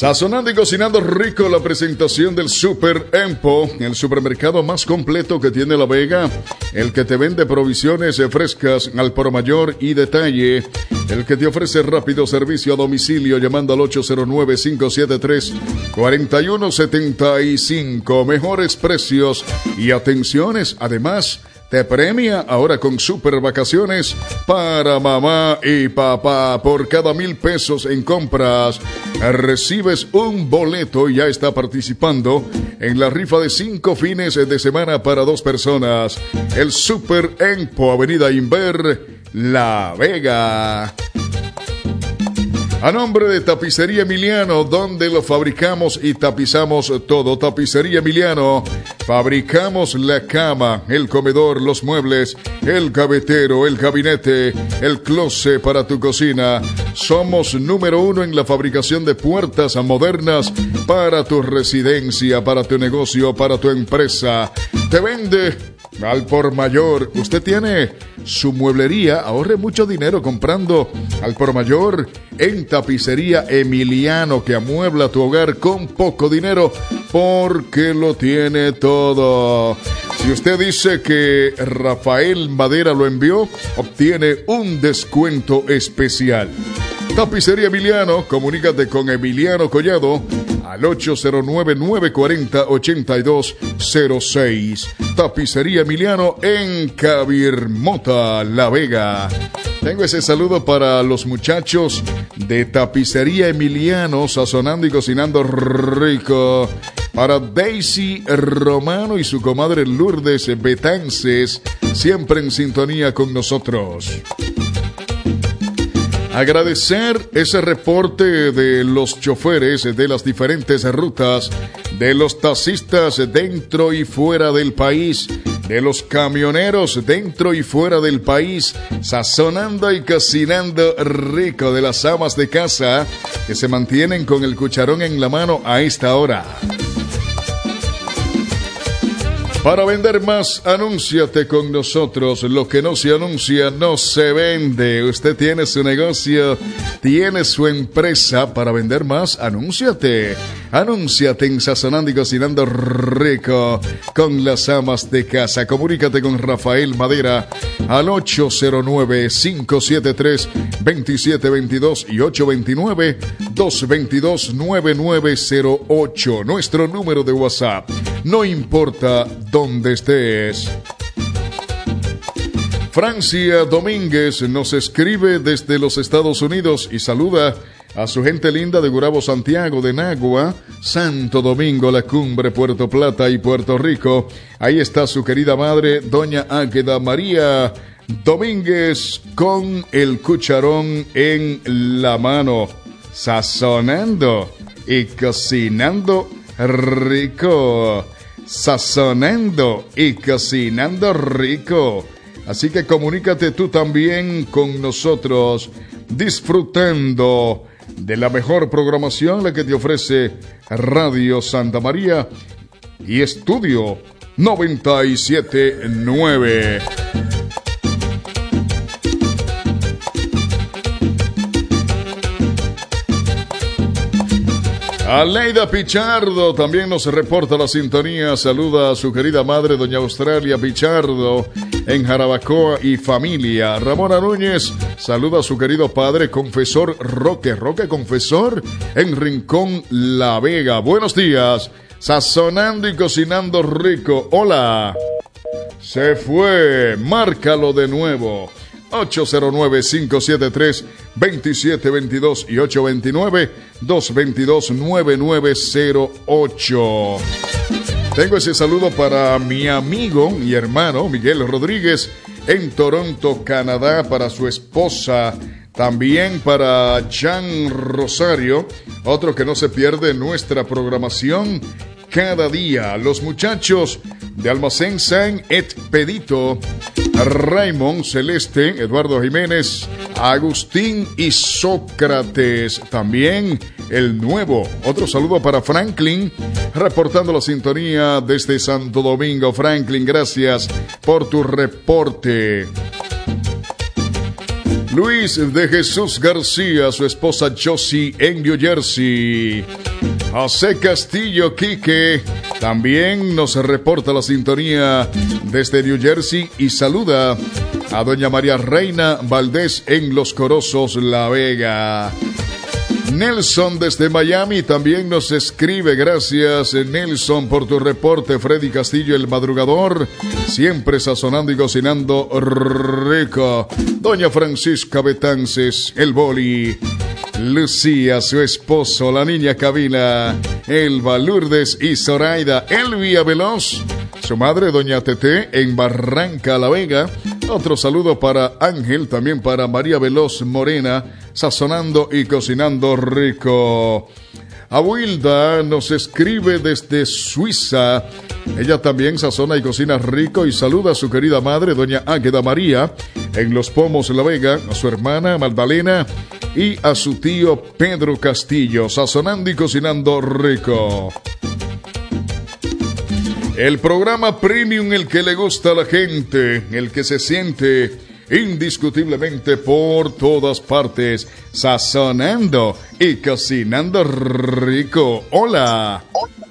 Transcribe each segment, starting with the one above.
Sazonando y cocinando rico, la presentación del Super Empo, el supermercado más completo que tiene La Vega, el que te vende provisiones frescas al por mayor y detalle, el que te ofrece rápido servicio a domicilio llamando al 809-573-4175, mejores precios y atenciones, además te premia ahora con super vacaciones para mamá y papá. Por cada 1,000 pesos en compras, recibes un boleto y ya está participando en la rifa de 5 fines de semana para 2 personas. El Super Empo, Avenida Inver, La Vega. A nombre de Tapicería Emiliano, donde lo fabricamos y tapizamos todo. Tapicería Emiliano, fabricamos la cama, el comedor, los muebles, el gavetero, el gabinete, el closet para tu cocina. Somos número 1 en la fabricación de puertas modernas para tu residencia, para tu negocio, para tu empresa. Te vende al por mayor. Usted tiene su mueblería, ahorre mucho dinero comprando al por mayor en Tapicería Emiliano, que amuebla tu hogar con poco dinero porque lo tiene todo. Si usted dice que Rafael Madera lo envió, obtiene un descuento especial. Tapicería Emiliano, comunícate con Emiliano Collado al 809-940-8206. Tapicería Emiliano en Cabirmota, La Vega. Tengo ese saludo para los muchachos de Tapicería Emiliano, sazonando y cocinando rico. Para Daisy Romano y su comadre Lourdes Betances, siempre en sintonía con nosotros. Agradecer ese reporte de los choferes de las diferentes rutas, de los taxistas dentro y fuera del país, de los camioneros dentro y fuera del país, sazonando y cocinando rico, de las amas de casa que se mantienen con el cucharón en la mano a esta hora. Para vender más, anúnciate con nosotros. Lo que no se anuncia no se vende. Usted tiene su negocio, tiene su empresa. Para vender más, anúnciate. Anúnciate en Sazonando y Cocinando Rico con las amas de casa. Comunícate con Rafael Madera al 809-573-2722 y 829-222-9908. Nuestro número de WhatsApp. No importa dónde estés. Francia Domínguez nos escribe desde los Estados Unidos y saluda a su gente linda de Gurabo, Santiago, de Nagua, Santo Domingo, La Cumbre, Puerto Plata y Puerto Rico. Ahí está su querida madre, doña Águeda María Domínguez, con el cucharón en la mano, sazonando y cocinando rico. Sazonando y cocinando rico. Así que comunícate tú también con nosotros, disfrutando de la mejor programación, la que te ofrece Radio Santa María y Estudio 97.9. Aleida Pichardo también nos reporta la sintonía. Saluda a su querida madre, doña Australia Pichardo, en Jarabacoa y familia. Ramona Núñez saluda a su querido padre, confesor Roque Confesor, en Rincón, La Vega. Buenos días, sazonando y cocinando rico. Hola. Se fue, márcalo de nuevo. 809-573-2722 y 829-222-9908. Tengo ese saludo para mi amigo y hermano Miguel Rodríguez en Toronto, Canadá, para su esposa, también para Jan Rosario, otro que no se pierde nuestra programación cada día. Los muchachos de Almacén San Expedito, Raymond Celeste, Eduardo Jiménez, Agustín y Sócrates. También el nuevo. Otro saludo para Franklin, reportando la sintonía desde Santo Domingo. Franklin, gracias por tu reporte. Luis de Jesús García, su esposa Josie en New Jersey. José Castillo Quique también nos reporta la sintonía desde New Jersey y saluda a doña María Reina Valdés en Los Corozos, La Vega. Nelson desde Miami también nos escribe. Gracias, Nelson, por tu reporte. Freddy Castillo, el madrugador, siempre sazonando y cocinando rico. Doña Francisca Betances, el boli. Lucía, su esposo, la niña Cabina, Elba, Lourdes y Zoraida, Elvia Veloz, su madre, doña Tete, en Barranca La Vega. Otro saludo para Ángel, también para María Veloz Morena, sazonando y cocinando rico. Abuilda nos escribe desde Suiza. Ella también sazona y cocina rico y saluda a su querida madre, doña Águeda María, en Los Pomos, La Vega, a su hermana Magdalena y a su tío Pedro Castillo, sazonando y cocinando rico. El programa premium, el que le gusta a la gente, el que se siente indiscutiblemente por todas partes, sazonando y cocinando rico. Hola.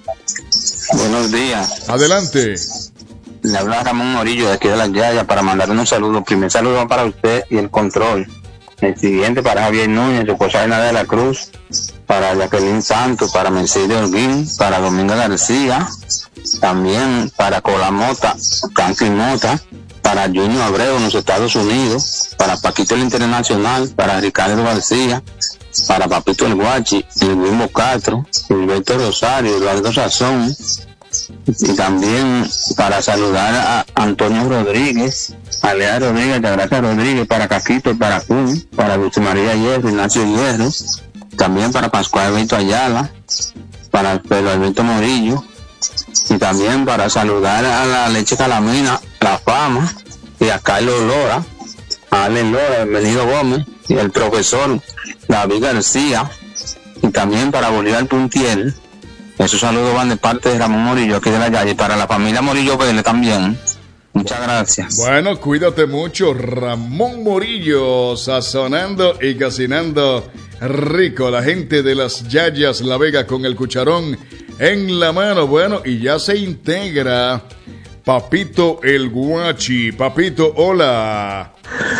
Buenos días. Adelante. Le habla Ramón Morillo de aquí de Las Yayas para mandarle un saludo. Primer saludo para usted y el control. El siguiente para Javier Núñez, su esposa Ana de la Cruz, para Jacqueline Santos, para Mercedes Holguín, para Domingo García, también para Colamota, Franklin Mota, para Junior Abreu en los Estados Unidos, para Paquito el Internacional, para Ricardo García, para Papito el Guachi, el Wilmo Castro, Gilberto Rosario, Eduardo Sazón, y también para saludar a Antonio Rodríguez, a Lea Rodríguez, a Gracia Rodríguez, para Caquito, para Kun, para Dulce María Hierro, Ignacio Hierro, también para Pascual Alberto Ayala, para Pedro Alberto Morillo, y también para saludar a la Leche Calamina, La Fama, y a Carlos Lora, a Ale Lora, Bienvenido Gómez, y el profesor David García, y también para Bolívar Puntiel. Esos saludos van de parte de Ramón Morillo, aquí de La Yaya, y para la familia Morillo Vélez también. Muchas gracias. Bueno, cuídate mucho, Ramón Morillo, sazonando y cocinando rico. La gente de Las Yayas, La Vega, con el cucharón en la mano. Bueno, y ya se integra Papito el Guachi. Papito, hola.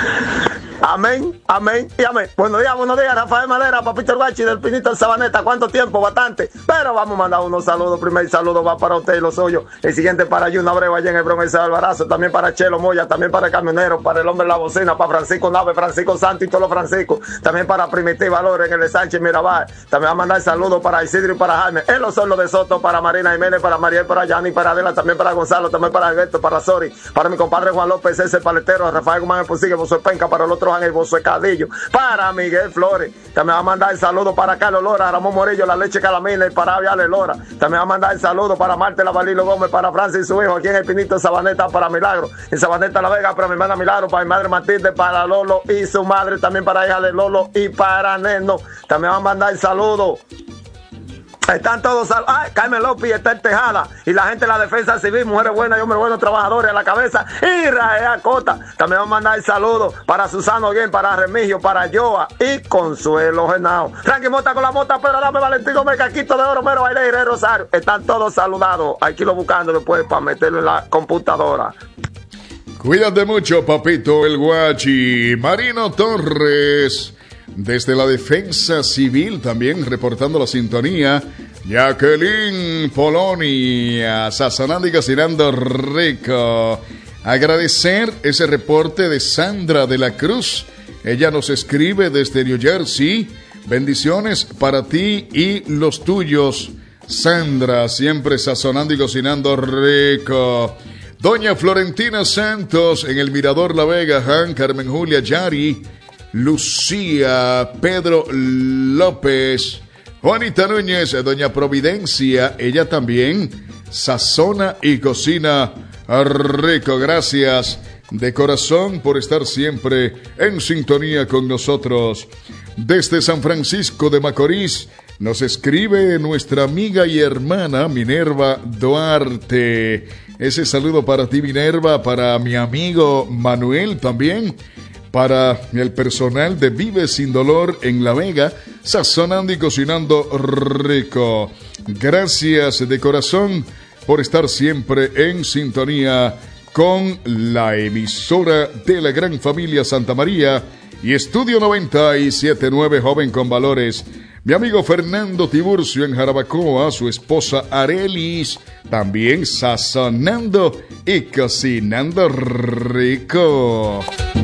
Amén, amén y amén. Buenos días, Rafael Madera, Papito el Guachi del Pinito del Sabaneta. ¿Cuánto tiempo? Bastante. Pero vamos a mandar unos saludos. Primer saludo va para usted y los suyos. El siguiente para Yuna Abreu allá en el Bronx de Alvarazo. También para Chelo Moya, también para el camionero, para el hombre de la bocina, para Francisco Nave, Francisco Santos y todos los Franciscos. También para Primitiva Lore en el de Sánchez Mirabal. También va a mandar saludos para Isidro y para Jaime. En los Hornos de Soto, para Marina Jiménez, para Mariel, para Yanni, para Adela, también para Gonzalo, también para Alberto, para Sori, para mi compadre Juan López, ese paletero, Rafael Guzmán, Posigue, Bozo Penca, para el otro Ángel, Bozo Cadillo, para Miguel Flores. También va a mandar el saludo para Carlos Lora, Ramón Morillo, la Leche Calamina y para Aviale Lora. También va a mandar el saludo para Marte Lavalilo Gómez, para Francis y su hijo aquí en el Pinito de Sabaneta, para Milagro, en Sabaneta La Vega, para mi hermana Milagro, para mi madre Matilde, para Lolo y su madre, también para hija de Lolo y para Neno. También va a mandar el saludo. Están todos, Carmen López está en Tejada, y la gente de la Defensa Civil, mujeres buenas y hombres buenos, trabajadores a la cabeza, y Rafael Cota. También vamos a mandar el saludo para Susano Guén, para Remigio, para Joa y Consuelo Genao. Frankie Mota con la mota, pero dame Valentino Mercaquito de Oro, Mero Baile y Rosario. Están todos saludados. Hay que irlo buscando después para meterlo en la computadora. Cuídate mucho, Papito el Guachi. Marino Torres, desde la Defensa Civil, también reportando la sintonía. Jacqueline Polonia, sazonando y cocinando rico. Agradecer ese reporte de Sandra de la Cruz. Ella nos escribe desde New Jersey. Bendiciones para ti y los tuyos, Sandra, siempre sazonando y cocinando rico. Doña Florentina Santos en el Mirador La Vega, Han, Carmen Julia Yari, Lucía, Pedro López, Juanita Núñez, doña Providencia, ella también sazona y cocina rico. Gracias de corazón por estar siempre en sintonía con nosotros. Desde San Francisco de Macorís nos escribe nuestra amiga y hermana Minerva Duarte. Ese saludo para ti, Minerva, para mi amigo Manuel también, para el personal de Vive Sin Dolor en La Vega, sazonando y cocinando rico. Gracias de corazón por estar siempre en sintonía con la emisora de la gran familia Santa María y Estudio 97.9 Joven con Valores. Mi amigo Fernando Tiburcio en Jarabacoa, su esposa Arelis, también sazonando y cocinando rico.